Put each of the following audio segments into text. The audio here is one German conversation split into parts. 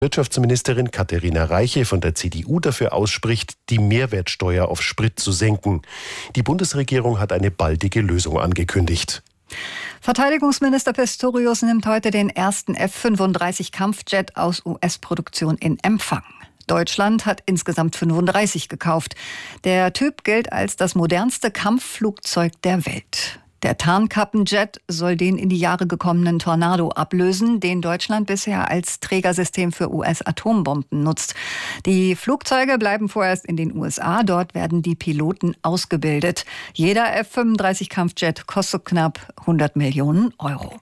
Wirtschaftsministerin Katharina Reiche von der CDU dafür ausspricht, die Mehrwertsteuer auf Sprit zu senken. Die Bundesregierung hat eine baldige Lösung angekündigt. Verteidigungsminister Pistorius nimmt heute den ersten F-35 Kampfjet aus US-Produktion in Empfang. Deutschland hat insgesamt 35 gekauft. Der Typ gilt als das modernste Kampfflugzeug der Welt. Der Tarnkappenjet soll den in die Jahre gekommenen Tornado ablösen, den Deutschland bisher als Trägersystem für US-Atombomben nutzt. Die Flugzeuge bleiben vorerst in den USA. Dort werden die Piloten ausgebildet. Jeder F-35 Kampfjet kostet knapp 100 Millionen Euro.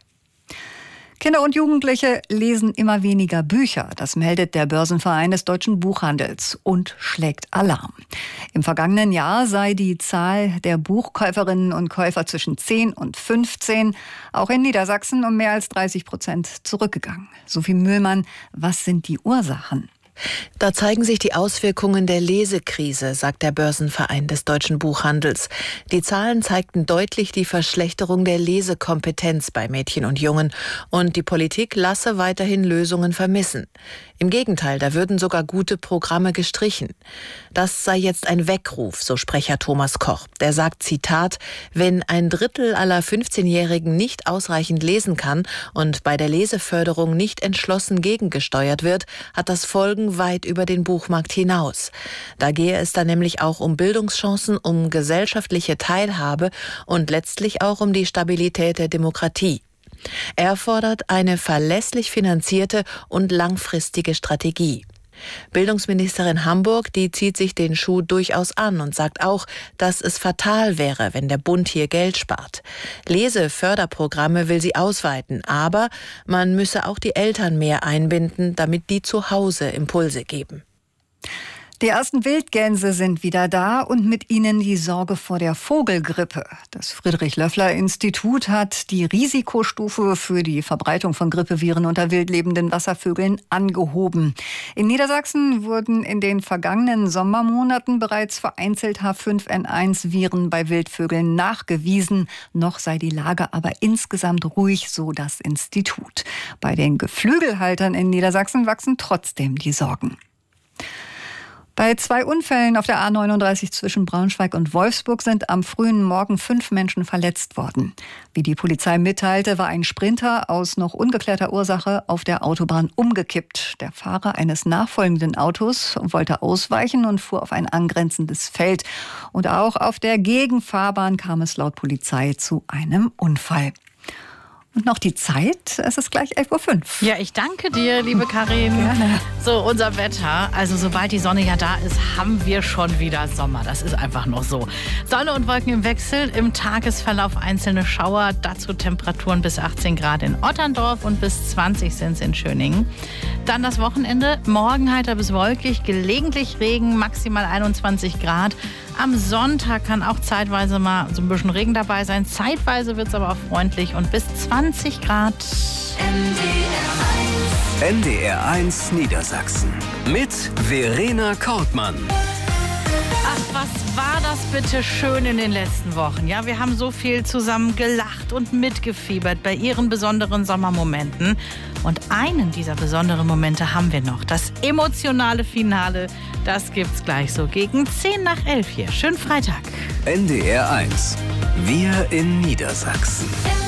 Kinder und Jugendliche lesen immer weniger Bücher. Das meldet der Börsenverein des deutschen Buchhandels und schlägt Alarm. Im vergangenen Jahr sei die Zahl der Buchkäuferinnen und Käufer zwischen 10 und 15 auch in Niedersachsen um mehr als 30% zurückgegangen. Sophie Mühlmann, was sind die Ursachen? Da zeigen sich die Auswirkungen der Lesekrise, sagt der Börsenverein des deutschen Buchhandels. Die Zahlen zeigten deutlich die Verschlechterung der Lesekompetenz bei Mädchen und Jungen. Und die Politik lasse weiterhin Lösungen vermissen. Im Gegenteil, da würden sogar gute Programme gestrichen. Das sei jetzt ein Weckruf, so Sprecher Thomas Koch. Der sagt, Zitat, wenn ein Drittel aller 15-Jährigen nicht ausreichend lesen kann und bei der Leseförderung nicht entschlossen gegengesteuert wird, hat das Folgen weit über den Buchmarkt hinaus. Da gehe es dann nämlich auch um Bildungschancen, um gesellschaftliche Teilhabe und letztlich auch um die Stabilität der Demokratie. Er fordert eine verlässlich finanzierte und langfristige Strategie. Bildungsministerin Hamburg, die zieht sich den Schuh durchaus an und sagt auch, dass es fatal wäre, wenn der Bund hier Geld spart. Leseförderprogramme will sie ausweiten, aber man müsse auch die Eltern mehr einbinden, damit die zu Hause Impulse geben. Die ersten Wildgänse sind wieder da und mit ihnen die Sorge vor der Vogelgrippe. Das Friedrich-Löffler-Institut hat die Risikostufe für die Verbreitung von Grippeviren unter wildlebenden Wasservögeln angehoben. In Niedersachsen wurden in den vergangenen Sommermonaten bereits vereinzelt H5N1-Viren bei Wildvögeln nachgewiesen. Noch sei die Lage aber insgesamt ruhig, so das Institut. Bei den Geflügelhaltern in Niedersachsen wachsen trotzdem die Sorgen. Bei 2 Unfällen auf der A39 zwischen Braunschweig und Wolfsburg sind am frühen Morgen 5 Menschen verletzt worden. Wie die Polizei mitteilte, war ein Sprinter aus noch ungeklärter Ursache auf der Autobahn umgekippt. Der Fahrer eines nachfolgenden Autos wollte ausweichen und fuhr auf ein angrenzendes Feld. Und auch auf der Gegenfahrbahn kam es laut Polizei zu einem Unfall. Und noch die Zeit, es ist gleich 11:05 Uhr. Ja, ich danke dir, liebe Karin. Gerne. So, unser Wetter, also sobald die Sonne ja da ist, haben wir schon wieder Sommer. Das ist einfach noch so. Sonne und Wolken im Wechsel, im Tagesverlauf einzelne Schauer, dazu Temperaturen bis 18 Grad in Otterndorf und bis 20 sind es in Schöningen. Dann das Wochenende, morgen heiter bis wolkig, gelegentlich Regen, maximal 21 Grad. Am Sonntag kann auch zeitweise mal so ein bisschen Regen dabei sein. Zeitweise wird es aber auch freundlich und bis 20 Grad. NDR 1 Niedersachsen mit Verena Kortmann. Ach, was war das bitte schön in den letzten Wochen? Ja, wir haben so viel zusammen gelacht und mitgefiebert bei ihren besonderen Sommermomenten. Und einen dieser besonderen Momente haben wir noch. Das emotionale Finale, das gibt's gleich so gegen 10:10 hier. Schönen Freitag. NDR 1. Wir in Niedersachsen.